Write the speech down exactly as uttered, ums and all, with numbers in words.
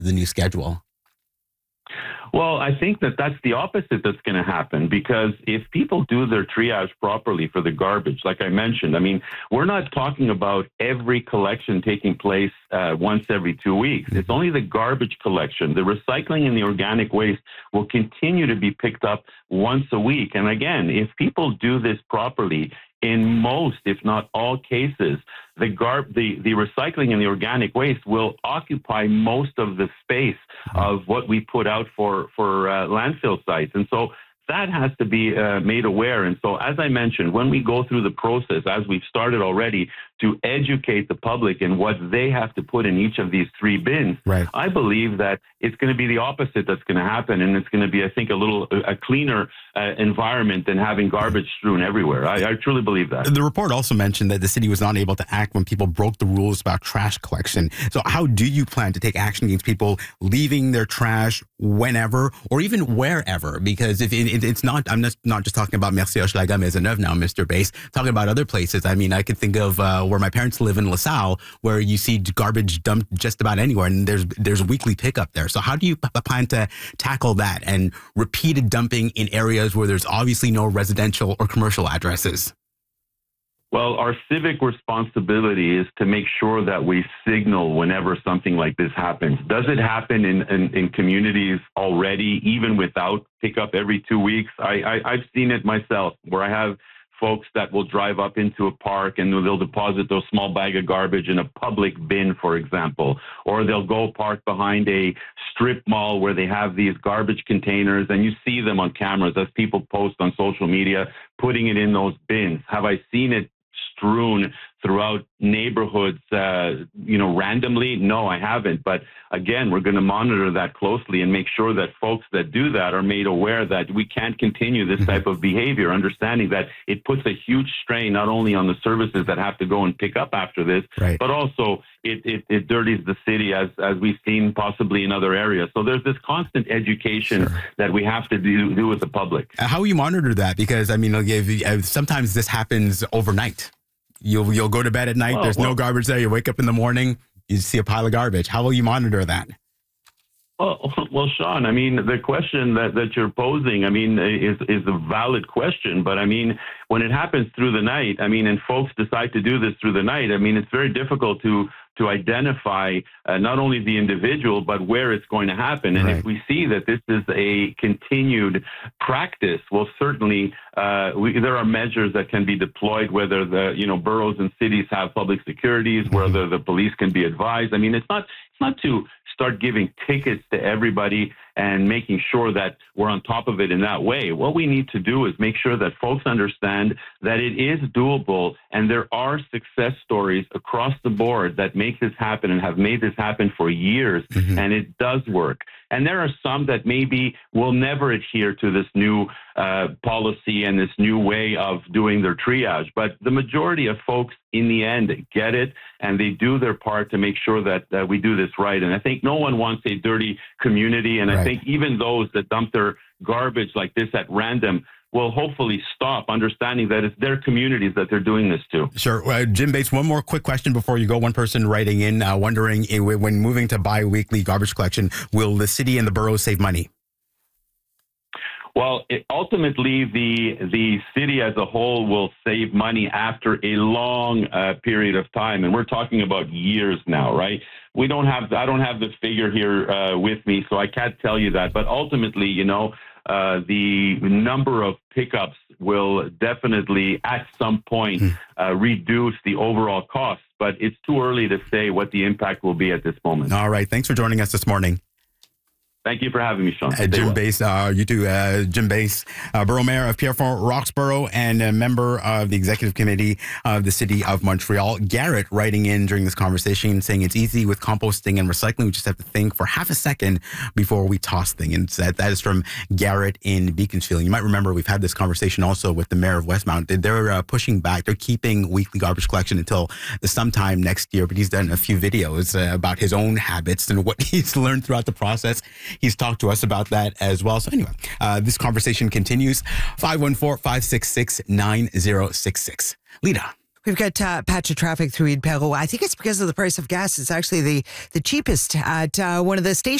the new schedule? Well, I think that that's the opposite that's going to happen, because if people do their triage properly for the garbage, like I mentioned, I mean, we're not talking about every collection taking place uh, once every two weeks. It's only the garbage collection. The recycling and the organic waste will continue to be picked up once a week. And again, if people do this properly, in most, if not all cases, the garb, the, the recycling and the organic waste will occupy most of the space of what we put out for, for uh, landfill sites. And so that has to be uh, made aware. And so, as I mentioned, when we go through the process, as we've started already, to educate the public in what they have to put in each of these three bins, right. I believe that it's going to be the opposite that's going to happen. And it's going to be, I think, a little a cleaner uh, environment than having garbage strewn everywhere. I, I truly believe that. The report also mentioned that the city was not able to act when people broke the rules about trash collection. So how do you plan to take action against people leaving their trash whenever or even wherever? Because if it, it's not, I'm just not just talking about Merci Hochelaga Maisonneuve now, Mister Bass, talking about other places. I mean, I could think of uh, where my parents live in LaSalle, where you see garbage dumped just about anywhere, and there's there's weekly pickup there. So how do you p- plan to tackle that and repeated dumping in areas where there's obviously no residential or commercial addresses? Well, our civic responsibility is to make sure that we signal whenever something like this happens. Does it happen in, in, in communities already, even without pickup every two weeks? I, I, I've seen it myself, where I have folks that will drive up into a park and they'll deposit those small bag of garbage in a public bin, for example, or they'll go park behind a strip mall where they have these garbage containers, and you see them on cameras as people post on social media, putting it in those bins. Have I seen it strewn throughout neighborhoods, uh, you know, randomly? No, I haven't. But again, we're going to monitor that closely and make sure that folks that do that are made aware that we can't continue this type of behavior, understanding that it puts a huge strain not only on the services that have to go and pick up after this, right. but also it, it, it dirties the city, as, as we've seen possibly in other areas. So there's this constant education sure. that we have to do, do with the public. How will you monitor that? Because, I mean, if, sometimes this happens overnight. You'll you'll go to bed at night. Well, there's well, no garbage there. You wake up in the morning. You see a pile of garbage. How will you monitor that? Well, well, Sean, I mean, the question that, that you're posing, I mean, is is a valid question. But I mean, when it happens through the night, I mean, and folks decide to do this through the night, I mean, it's very difficult to to identify uh, not only the individual, but where it's going to happen. And right. if we see that this is a continued practice, well, certainly uh, we, there are measures that can be deployed, whether the, you know, boroughs and cities have public securities, mm-hmm. whether the police can be advised. I mean, it's not, it's not to start giving tickets to everybody and making sure that we're on top of it in that way. What we need to do is make sure that folks understand that it is doable, and there are success stories across the board that make this happen and have made this happen for years, mm-hmm. and it does work. And there are some that maybe will never adhere to this new uh, policy and this new way of doing their triage. But the majority of folks in the end get it, and they do their part to make sure that uh, we do this right. And I think no one wants a dirty community. And right. I think even those that dump their garbage like this at random will hopefully stop, understanding that it's their communities that they're doing this to. Sure. Uh, Jim Bass, one more quick question before you go. One person writing in, uh, wondering uh, when moving to bi-weekly garbage collection, will the city and the borough save money? Well, it, ultimately, the the city as a whole will save money after a long uh, period of time, and we're talking about years now, right? We don't have, I don't have the figure here uh, with me, so I can't tell you that. But ultimately, you know, uh, the number of pickups will definitely, at some point, uh, reduce the overall cost. But it's too early to say what the impact will be at this moment. All right, thanks for joining us this morning. Thank you for having me, Sean. Uh, Jim well. Bass, uh, you too, uh, Jim Bass, uh, Borough Mayor of Pierrefonds Roxborough and a member of the Executive Committee of the City of Montreal. Garrett writing in during this conversation saying it's easy with composting and recycling. We just have to think for half a second before we toss things. And that, that is from Garrett in Beaconsfield. You might remember we've had this conversation also with the Mayor of Westmount. They're uh, pushing back. They're keeping weekly garbage collection until sometime next year. But he's done a few videos uh, about his own habits and what he's learned throughout the process. He's talked to us about that as well. So anyway, uh, this conversation continues. five one four, five six six, nine zero six six. Lita. We've got uh, patch of traffic through Eid Perot. I think it's because of the price of gas. It's actually the, the cheapest at uh, one of the stations.